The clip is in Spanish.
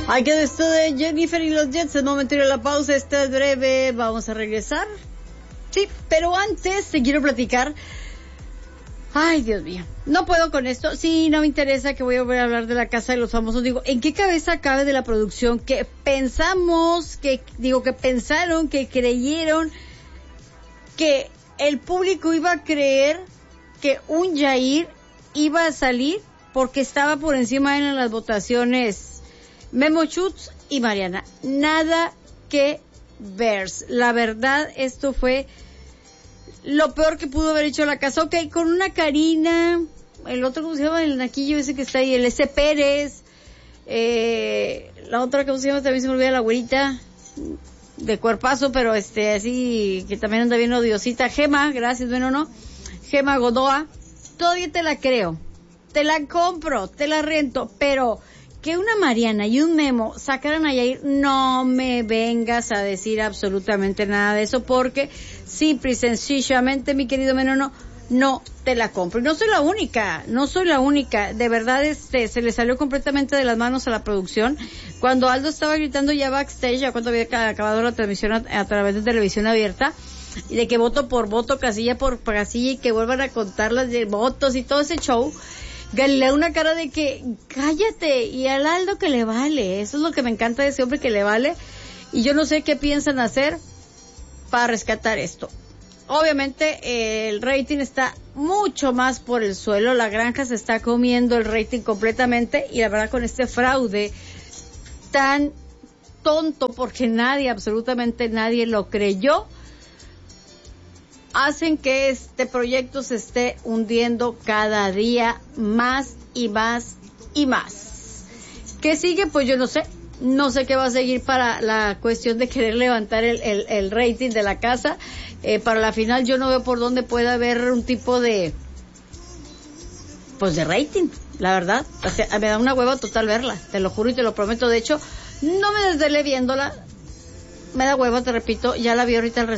Hay que esto de Jennifer y los Jets. El momento de la pausa, esta es breve. Vamos a regresar. Sí, pero antes te quiero platicar. Ay, Dios mío, no puedo con esto. Sí, no me interesa, que voy a volver a hablar de La Casa de los Famosos. Digo, ¿en qué cabeza cabe de la producción que pensaron, que creyeron que el público iba a creer que un Yair iba a salir porque estaba por encima de él en las votaciones Memo Schutz y Mariana? Nada que ver. La verdad, esto fue lo peor que pudo haber hecho La Casa. Ok, con una Karina, el otro, ¿cómo se llama? El naquillo ese que está ahí, el S. Pérez, la otra, ¿cómo se llama? También se me olvida, la güerita, de cuerpazo, pero así, que también anda bien odiosita. Gema, gracias, bueno, ¿no? Gema Godoa, todavía te la creo, te la compro, te la rento, pero que una Mariana y un Memo sacaran a Yair, no me vengas a decir absolutamente nada de eso, porque simple y sencillamente, mi querido Menono, no te la compro. Y no soy la única, de verdad, se le salió completamente de las manos a la producción. Cuando Aldo estaba gritando ya backstage, ya cuando había acabado la transmisión a través de televisión abierta, y de que voto por voto, casilla por casilla, y que vuelvan a contar las de votos y todo ese show, Galilea una cara de que cállate, y al Aldo que le vale. Eso es lo que me encanta de ese hombre, que le vale, y yo no sé qué piensan hacer para rescatar esto. Obviamente el rating está mucho más por el suelo, La Granja se está comiendo el rating completamente, y la verdad, con este fraude tan tonto, porque absolutamente nadie lo creyó, hacen que este proyecto se esté hundiendo cada día más y más y más. ¿Qué sigue? Pues yo no sé qué va a seguir para la cuestión de querer levantar el rating de La Casa. Para la final yo no veo por dónde pueda haber un tipo de rating, la verdad. O sea, me da una hueva total verla, te lo juro y te lo prometo. De hecho, no me desvelé viéndola, me da hueva, te repito, ya la vi ahorita al